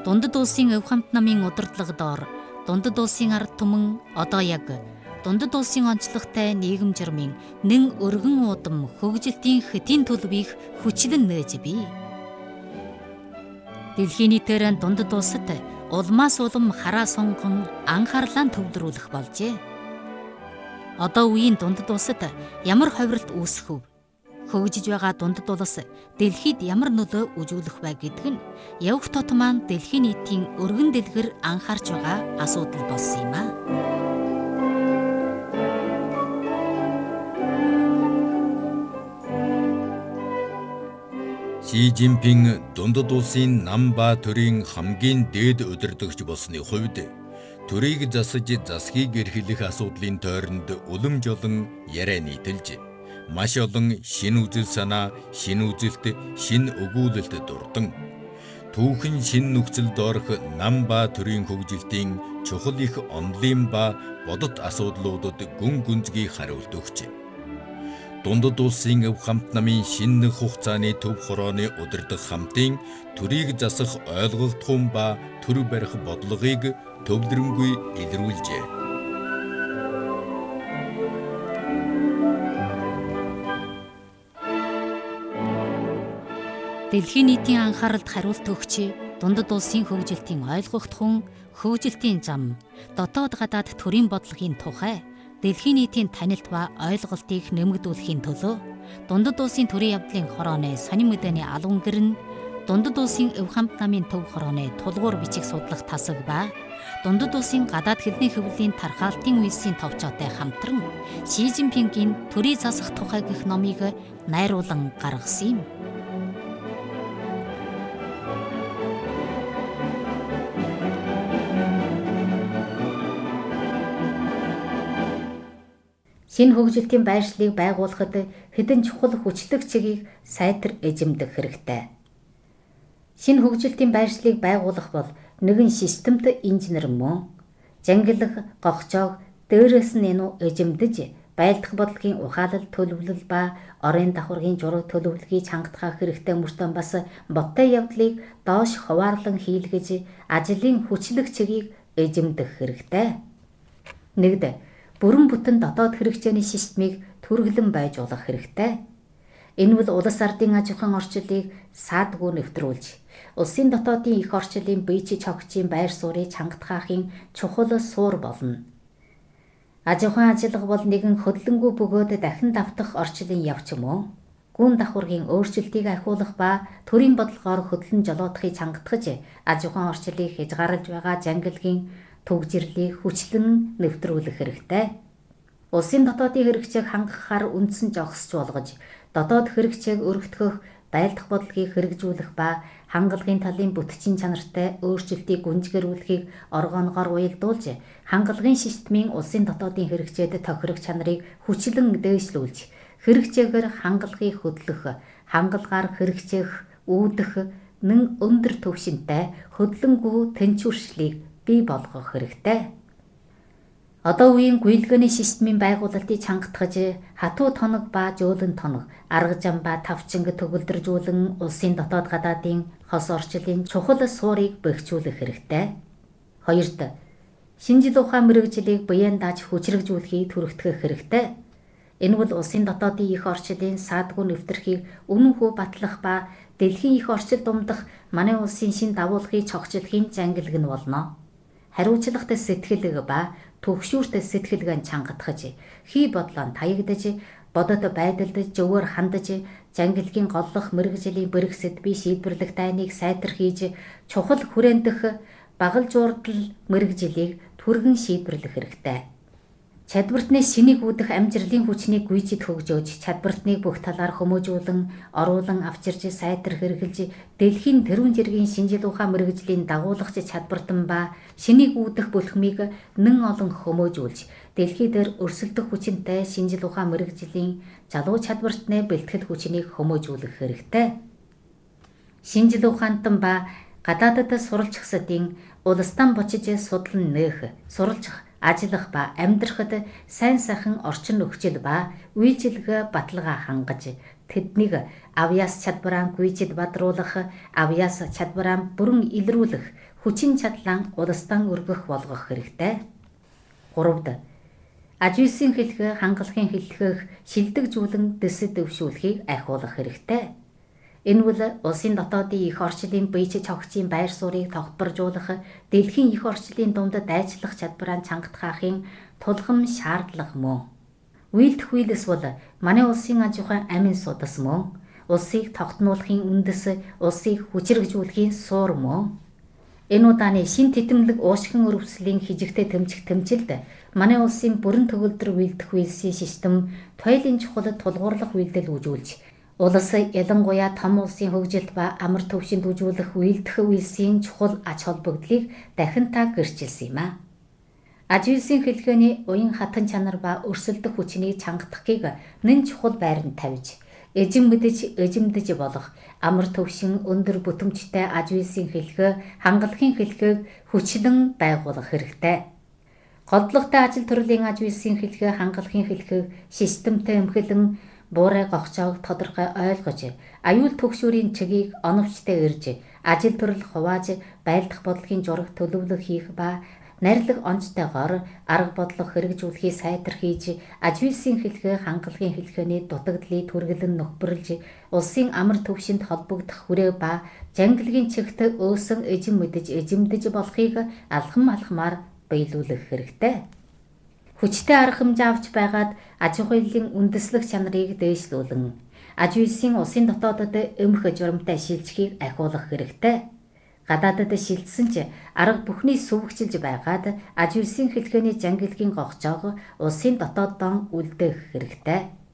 Дундад улсын өв хамт намын удирдлага доор дундад улсын ард түмэн одоо яг дундад улсын онцлогтой нийгэм журмын нэн өргөн удам хөгжилтийн хэдийн төлөвийг хүчлэн нээж бий. Дэлхийн нийтээр дундад улсад улмаас улам хараа сонгон анхаарлаа төвлөрүүлэх болжээ. Одоо үеийн дундад улсад ямар ховиролт үүсэх вэ? Хөгжиж байгаа дундад улс дэлхийд ямар нөлөө үзүүлэх вэ гэдг нь явх тот маань дэлхийн нийтийн өргөн дэлгэр анхаарч байгаа асуудал болсон юм а. Ши Жинпин дундад улсын нам ба төрийн хамгийн дээд удирдагч болсны хувьд төрийг засаж засгийг эрхлэх асуудлын тойронд улам жолон яриа нийтэлж маш олон шинэ үзэл санаа, шинэ үзэлт, шинэ өгүүлэлт дурдан түүхэн шинэ нөхцөлд орох нам ба төрийн хөгжилтийн чухал их онолын ба бодит асуудлуудад гүн гүнзгий хариулт өгч дундад улсын өв хамт намын шинэ хугацааны төв хорооны удирдах хамтын төрийг засах ойлголтхон ба төр барих бодлогыг төвлөрөнгүй илрүүлжээ. Дэлхийн нийтийн анхааралд хариулт өгч дундад улсын хөгжилтийн ойлгогдхон хөгжилтийн зам дотоод гадаад төрийн бодлогын тухай дэлхийн нийтийн танилт ба ойлголтыг нэмэгдүүлэхийн төлөө дундад улсын төрийн явдлын хорооны сонин мэдээний албан гэр нь дундад улсын өв хамт намын төв хорооны тулгуур бичих судлах тасаг ба дундад улсын гадаад хэлний хөвлийн тархаалтын үйлсийн товчоотой хамтран Ши Жинпингийн төрийг засах тухай гэх номыг найруулан гаргасан юм. Шинэ хөгжилтийн байршлыг байгуулахад хэдэн чухал хүчлэг чигийг сайтар эзэмдэх хэрэгтэй. Шинэ хөгжилтийн байршлыг байгуулах бол нэгэн системт инженер мөн жангилах, гогчоог дээрээс нь эзэмдэж байлдах бодлогын ухаалал төлөвлөл ба орон давхаргын жураг төлөвлөгийг хангахаа хэрэгтэй мөртөө бас боттой явдлыг доош хуваарлан хийлгэж ажлын хүчлэг чигийг эзэмдэх хэрэгтэй. Нэгд бүрэн бүтэн дотоод хэрэгцээний системийг түргэлэн байжуулах хэрэгтэй. Энэ бол улс ардын аж ахуйн орчлыг саадгүй нэвтрүүлж, улсын дотоодын их орчлын бие чогчийн байр суурийг хангахын чухал суур болно. Аж ахуйн ажиллага бол нэгэн хөдөлгөөнгүй бөгөөд дахин давтах орчлын явц мөн. Гүн давхаргын өөрчлөлтийг ахиулах ба төрийн бодлогоор хөдлөн жолоодохыг хангахж аж ахуйн орчлыг хязгаарлаж байгаа жангилгийн төгжрлийг хүчлэн нэвтрүүлэх хэрэгтэй. Улсын дотоодын хэрэгцээг хангахаар үндсэн жогсч болгож, дотоод хэрэгцээг өргөтгөх байлдах бодлогыг хэрэгжүүлэх ба хангалагын талын бүтцийн чанартай өөрчлөлтийг гүнзгийрүүлэхийг оргооногоор уялдуулж, хангалагын системийн улсын дотоодын хэрэгцээд тохирох чанарыг хүчлэн дээшлүүлж, хэрэгцээгээр хангалагыг хөдлөх, хангалагаар хэрэгцээх, үүдэх нэн өндөр түвшинтэй хөдлөнгөө тэнцвэршлийг бий болгох хэрэгтэй. Одоо үеийн гүйлгээний системийн байгуулалтыг чангатгаж, хатуу тоног ба жөөлөн тоног, арга зам ба тавчинг төгөлдржүүлэн улсын дотоод гадаадын хос орчлын чухал суурийг бэхжүүлэх хэрэгтэй. Хоёрт, шинэ жил ухаан мэргэжлийг буян дааж хүчрэгжүүлэхийг түрэгдэх хэрэгтэй. Энэ бол улсын дотоодын их орчлын саадгүй нэвтрхийг үнэн хүү батлах ба дэлхийн их орчил думдах манай улсын шинэ дагуулгыг цогцлохын жангилэг нь болно. Хариуцлагатай сэтгэлэг ба түгшүүртэй сэтгэлгэн чангатгаж, хий бодлоо таягдаж, бодот байдалд зөвөр хандаж, жангилгийн голлох мэргэжлийн бэрхсэд би шийдвэрлэх дайныг сайтар хийж, чухал хүрэндэх багалжуурдал мэргэжлийг түргэн шийдвэрлэх хэрэгтэй. Чадвартны шинийг үүдэх амжилтын хүчнийг гүйцэд хөгжөөж, чадвартныг бүх талаар хүмүүжүүлэн, оруулан авчирж, сайтар хэрэгжилж, дэлхийн тэрүүн жиргийн шинжил ухаан мэргэжлийн дагуулагч чадвартан ба шинийг үүдэх бүлхмийг нэн олон хүмүүжүүлж, дэлхий дээр өрсөлдөх хүчинтэй шинжил ухаан мэргэжлийн залуу чадвартны бэлтгэл хүчнийг хүмүүжүүлэх хэрэгтэй. Шинжил ухаантан ба гадаадад суралцахсадын улстан бочиж судлан нээх, суралцах, ажиллах ба амьдрахад сайн сайхан орчин нөхцөл ба үйлчилгээ баталгаа хангаж тэднийг авьяас чадвараа гүйцэд бадруулах, авьяас чадвараа бүрэн илрүүлэх, хүчин чадлаа улстан өргөх болгох хэрэгтэй. 3-д Ажүүлсийн хэлхээ хангалахын хэлхээх шилдэгжүүлэн дэсэд дэвшүүлэхийг ахиулах хэрэгтэй. Энэ бол улсын дотоодын их орчлын бийч цогцын байр суурийг тогтворжуулах, дэлхийн их орчлын дунд дайчлах чадвараа чангатгаахын тулгам шаардлага мөн. Үйлдэх үйлс бол манай улсын аж ахуйн амин судас мөн. Улсыг тогтнуулахын үндэс, улсыг хүчирхжүүлэхийн суур мөн. Энэ удааны шин тэтэмлэг уушгин өрөвслийн хижигтэй тэмцэх тэмцэлд манай улсын бүрэн төгөлдөр үйлдэх үйлсийн систем туйлын чухал тулгуурлах үйлдэл үзүүлж, улс ялангуяа том улсын хөгжилд ба амар төвшөнд үзүүлэх үйлдэх үйлсийн чухал ач холбогдлыг дахин та гэрчилсэн юм а. Аж үйлсийн хэлхээний уян хатан чанар ба өрсөлдөх хүчнийг чангатахыг нэн чухал байранд тавьж, эзэн мэдэж эзэмдэж болох амар төвшин өндөр бүтэмжтэй аж үйлсийн хэлхээ хангалахын хэлхээг хүчлэн байгуулах хэрэгтэй. Голдлоготой ажил төрлийн аж үйлсийн хэлхээ хангалахын хэлхээг системтэй эмхэлэн буурай гогцоог тодорхой ойлгож, аюул төгшүүрийн чигийг оновчтой ирж, ажил төрөл хувааж, байлдах бодлогын зураг төлөвлөх хийх ба найрлаг онцтойгоор арга бодлого хэрэгжүүлэхийг сайтар хийж, аж үйлсийн хэлхээ хангалахын хэлхээний дутагдлыг түргэлэн нөхбөрлж, улсын амар төвшөнд холбогдох хүрээ ба жангилгийн чигт өөсөн эзэн мэдэж эзэмдэж болохыг алхам алхмаар биелүүлэх хэрэгтэй. Хүчтэй арга хэмжээ авч байгаад аж ахуйлын үндэслэх чанарыг дээшлүүлэн, аж үйлсийн улсын дотоодод эмх журамтай шилжихийг ахиулах хэрэгтэй. Гадаадад шилжсэн ч арга бүхний сүвгчилж байгаад аж үйлсийн хэлхээний жангилгийн гогцоог улсын дотооддоо үлдээх хэрэгтэй.